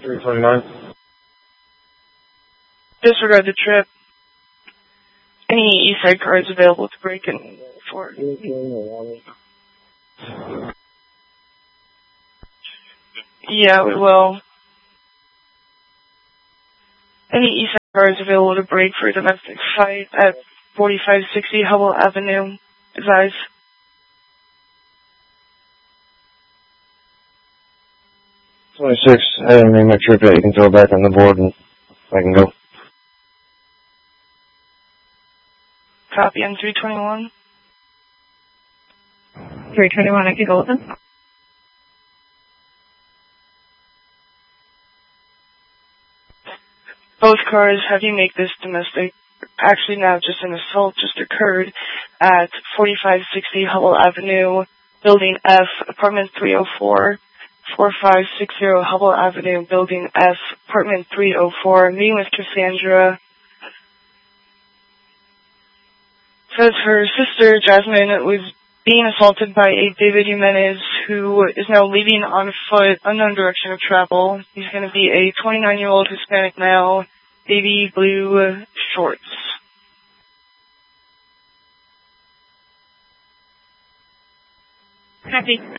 329. Disregard the trip. Any east side cars available to break in for? Yeah, we will. Any east side cars available to break for domestic flight at 4560 Hubble Avenue. Advise. $26. I didn't make my trip yet. You can throw it back on the board and I can go. Copy on 321. 321, I can go with them. Both cars have you make this domestic. Actually, now just an assault just occurred at 4560 Hubble Avenue, Building F, Apartment 304. 4560 Hubble Avenue, Building F, Apartment 304. Meeting with Cassandra. Says her sister, Jasmine, was being assaulted by a David Jimenez, who is now leaving on foot, unknown direction of travel. He's going to be a 29-year-old Hispanic male, baby blue shorts. Copy.